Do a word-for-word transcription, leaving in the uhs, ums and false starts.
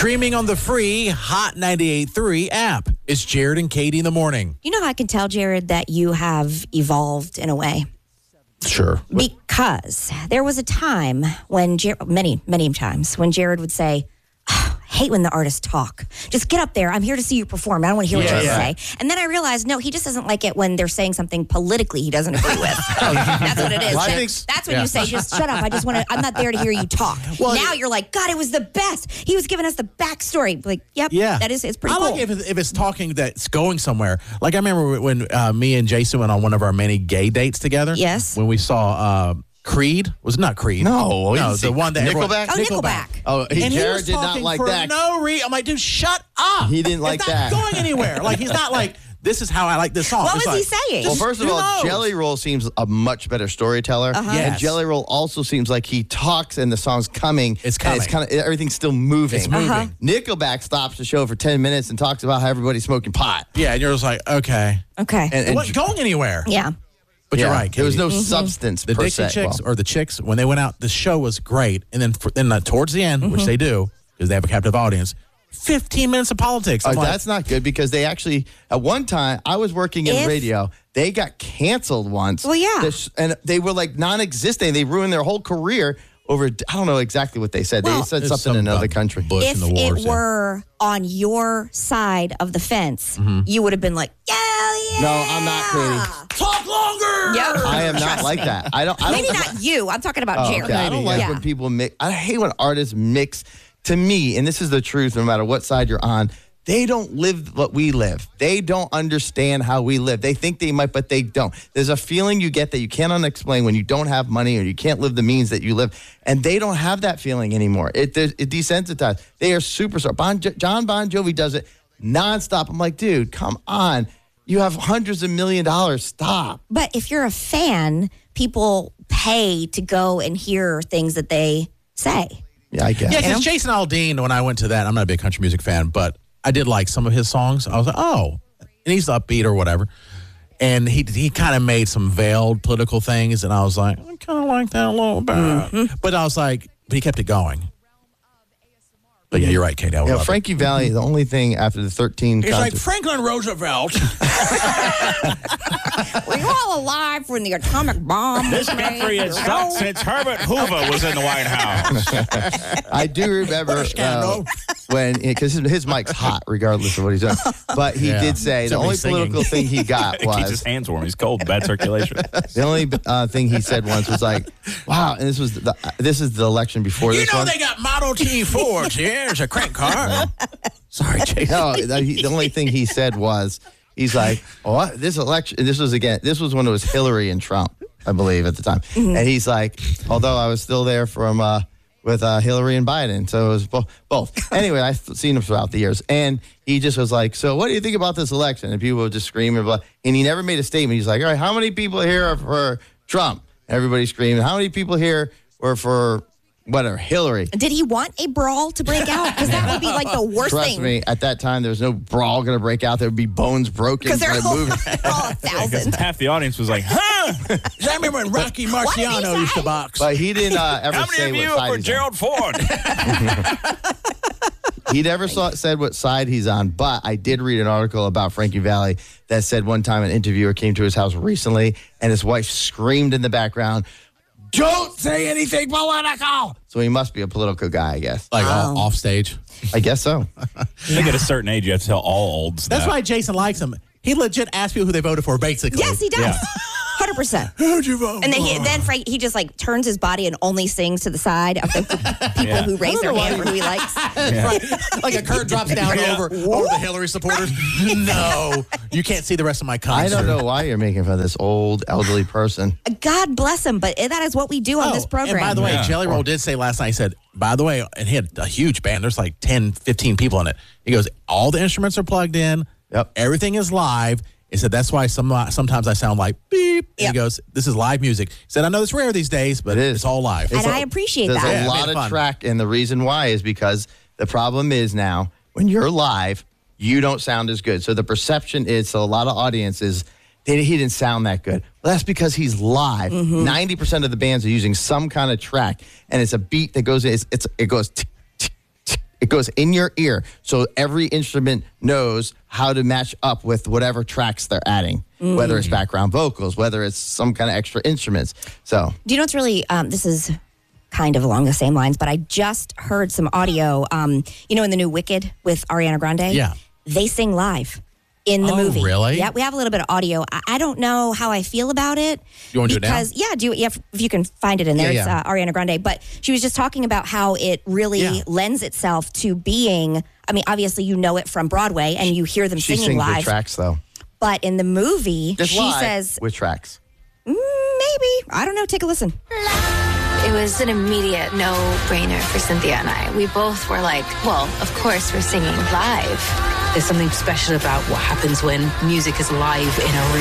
Streaming on the free Hot ninety-eight point three app. It's Jared and Katie in the morning. You know how I can tell, Jared, that you have evolved in a way? Sure. Because there was a time when, Jer- many, many times, when Jared would say, oh, I hate when the artists talk. Just get up there. I'm here to see you perform. I don't want to hear what Yeah, you have yeah. to say. And then I realized, no, he just doesn't like it when they're saying something politically he doesn't agree with. That's what it is. Well, I Jared. think- That's when yeah. you say, just shut up. I just want to, I'm not there to hear you talk. Well, now you're like, God, it was the best. He was giving us the backstory. Like, yep, Yeah. that is, it's pretty I cool. like if it's, if it's talking that's going somewhere. Like I remember when uh, me and Jason went on one of our many gay dates together. Yes. When we saw uh, Creed. Was it not Creed? No, we no, didn't see the one that everyone- Nickelback? Oh, Nickelback. Oh, he, And he Jared was did not talking like for that. no reason. I'm like, dude, shut up. He didn't like it's that. not going anywhere. Like he's not like, this is how I like this song. What It's was he like, saying? Well, just- first of who all, knows? Jelly Roll seems a much better storyteller. Uh-huh. And Yes. Jelly Roll also seems like he talks and the song's coming. It's and It's coming. kind of everything's still moving. It's moving. Uh-huh. Nickelback stops the show for ten minutes and talks about how everybody's smoking pot. Yeah, and you're just like, okay. Okay. And, It and wasn't going anywhere. yeah. But yeah, you're right. there was Katie. no substance The per Dixie se. Chicks Well, or the Chicks, when they went out, the show was great. And then, for, then uh, towards the end, which they do, because they have a captive audience, fifteen minutes of politics. uh, I'm like, that's not good because they actually, at one time, I was working in If- radio. They got canceled once. Well, yeah. This- and they were like non-existent. They ruined their whole career over, I don't know exactly what they said. Well- they said It's something in another about country. Bush If and the wars, it yeah. were on your side of the fence, you would have been like, yeah, yeah. No, I'm not, Katie. Talk longer. Yep. I am not Trust like me. that. I don't. I Maybe don't, not you. I'm talking about Oh, Jared. okay. I don't like Yeah. when people mix. I hate when artists mix. To me, and this is the truth, no matter what side you're on, they don't live what we live. They don't understand how we live. They think they might, but they don't. There's a feeling you get that you cannot explain when you don't have money or you can't live the means that you live. And they don't have that feeling anymore. It, there's- it desensitized. They are superstar. Bon, Jo- John Bon Jovi does it nonstop. I'm like, dude, come on. You have hundreds of million dollars. Stop. But if you're a fan, people pay to go and hear things that they say. Yeah, I guess. Yeah, You know? because Jason Aldean, when I went to that, I'm not a big country music fan, but I did like some of his songs. I was like, oh, and he's upbeat or whatever. And he he kind of made some veiled political things, and I was like, I kind of like that a little bit. But I was like, but he kept it going. But yeah, you're right, Kate. I would Yeah, love it. Frankie Valli, the only thing after the thirteen He's like concerts- Franklin Roosevelt. Were you all alive when the atomic bomb This was made? country has sucked since Herbert Hoover was in the White House. I do remember uh, scandal. when, because his, his mic's hot regardless of what he's doing. But he Yeah. did say the only Somebody's singing. political thing he got Keeps his was, hands warm. He's cold. Bad circulation. the only uh, thing he said once was like, wow, and this was the, this is the election before You this know one. they got Model T Fords here. It's a crank car. Sorry, Jason. No, the, he- the only thing he said was, he's like, oh, this election, and this was again, this was when it was Hillary and Trump, I believe, at the time. And he's like, although I was still there from, uh, with uh, Hillary and Biden. So it was bo- both. Anyway, I've seen him throughout the years. And he just was like, so what do you think about this election? And people would just scream. And, blah. And he never made a statement. He's like, all right, how many people here are for Trump? Everybody screaming. How many people here were for whatever, Hillary? Did he want a brawl to break out? Because that would be like the worst Trust thing. me, at that time, there was no brawl going to break out. There would be bones broken. Because they're by all, moving. all a thousand. Half the audience was like, huh? I remember when Rocky did he Marciano used to say? box. But he didn't uh, ever How say many of what you side are for he's Gerald Ford? on. He never saw, said what side he's on. But I did read an article about Frankie Valli that said one time an interviewer came to his house recently and his wife screamed in the background, "Don't say anything political." So he must be a political guy, I guess. like Wow. all, off stage. I guess so. I think at a certain age, you have to tell all olds That's that. why Jason likes him. He legit asks people who they voted for, basically. Yes, he does. Yeah. one hundred percent. Who'd you vote And then he, for? then Frank, he just like turns his body and only sings to the side of the people Yeah. who raise their know hand why for who he likes. Right. Like a curtain drops down Yeah. over, over the Hillary supporters. No, you can't see the rest of my I concert. don't know why you're making fun of this old elderly person. God bless him, but that is what we do on Oh, this program. And by the way, Yeah. Jelly Roll did say last night, he said, by the way, and he had a huge band. There's like ten, fifteen people in it. He goes, all the instruments are plugged in. Yep. Everything is live. He said, that's why some sometimes I sound like beep. And Yep. he goes, this is live music. He said, I know it's rare these days, but It is. it's all live. and It's a- I appreciate There's that. a Yeah, lot made it of fun. track, and the reason why is because the problem is now when you're live, you don't sound as good. So the perception is, so a lot of audiences, they, he didn't sound that good. Well, that's because he's live. Mm-hmm. ninety percent of the bands are using some kind of track, and it's a beat that goes, it's, it's it goes, tick, tick, tick. It goes in your ear, so every instrument knows how to match up with whatever tracks they're adding, mm. whether it's background vocals, whether it's some kind of extra instruments. So, do you know what's really? Um, this is kind of along the same lines, but I just heard some audio. Um, you know, in the new Wicked with Ariana Grande, yeah, they sing live in the oh, movie. Really? Yeah, we have a little bit of audio. I, I don't know how I feel about it. You want to do it now? Because yeah, do yeah, if you can find it in there. Yeah, yeah. It's uh, Ariana Grande, but she was just talking about how it really Yeah. lends itself to being. I mean, obviously you know it from Broadway and you hear them she singing sings live. with tracks, though. But in the movie, Just she live says with tracks. mm, maybe I don't know. Take a listen. It was an immediate no-brainer for Cynthia and I. We both were like, well, of course we're singing live. There's something special about what happens when music is live in a